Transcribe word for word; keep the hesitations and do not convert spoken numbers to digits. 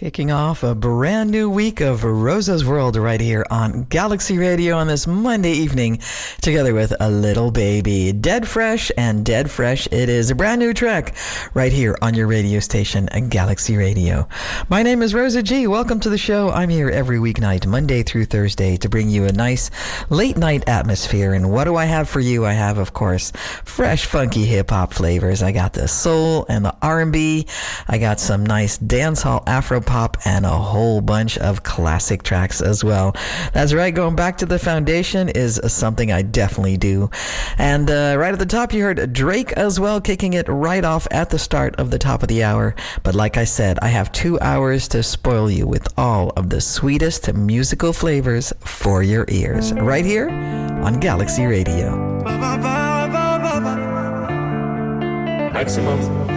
Kicking off a brand new week of Rosa's World right here on Galaxy Radio on this Monday evening, together with a little baby. Dead Fresh, and Dead Fresh it is. A brand new track right here on your radio station, Galaxy Radio. My name is Rosa G. Welcome to the show. I'm here every weeknight, Monday through Thursday, to bring you a nice late night atmosphere. And what do I have for you? I have, of course, fresh, funky hip-hop flavors. I got the soul and the R and B. I got some nice dancehall Afro pop and a whole bunch of classic tracks as well. That's right, going back to the foundation is something I definitely do. And uh, right at the top, you heard Drake as well, kicking it right off at the start of the top of the hour. But like I said, I have two hours to spoil you with all of the sweetest musical flavors for your ears, right here on Galaxy Radio. Maximum